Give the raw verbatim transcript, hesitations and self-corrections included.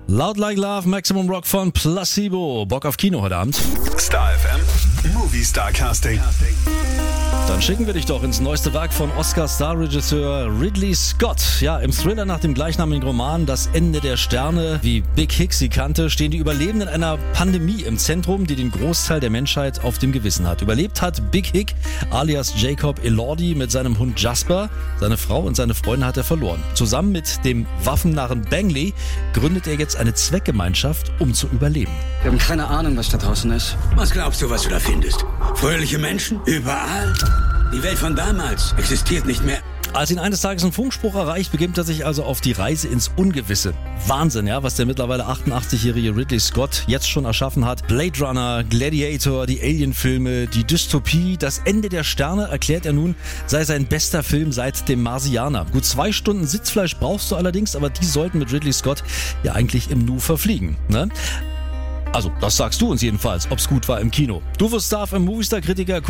Loud Like Love, Maximum Rock von Placebo. Bock auf Kino heute Abend? Star F M, Movie Star Casting. Dann schicken wir dich doch ins neueste Werk von Oscar-Star-Regisseur Ridley Scott. Ja, im Thriller nach dem gleichnamigen Roman Das Ende der Sterne, wie Big Hick sie kannte, stehen die Überlebenden einer Pandemie im Zentrum, die den Großteil der Menschheit auf dem Gewissen hat. Überlebt hat Big Hick, alias Jacob Elordi, mit seinem Hund Jasper. Seine Frau und seine Freunde hat er verloren. Zusammen mit dem Waffennarren Bangley gründet er jetzt eine Zweckgemeinschaft, um zu überleben. Wir haben keine Ahnung, was da draußen ist. Was glaubst du, was du da findest? Fröhliche Menschen? Überall? Die Welt von damals existiert nicht mehr. Als ihn eines Tages ein Funkspruch erreicht, begibt er sich also auf die Reise ins Ungewisse. Wahnsinn, ja, was der mittlerweile achtundachtzig-jährige Ridley Scott jetzt schon erschaffen hat. Blade Runner, Gladiator, die Alien-Filme, die Dystopie, das Ende der Sterne, erklärt er nun, sei sein bester Film seit dem Marsianer. Gut zwei Stunden Sitzfleisch brauchst du allerdings, aber die sollten mit Ridley Scott ja eigentlich im Nu verfliegen, ne? Also, das sagst du uns jedenfalls, ob's gut war im Kino. Du wirst Star im Movistar-Kritiker.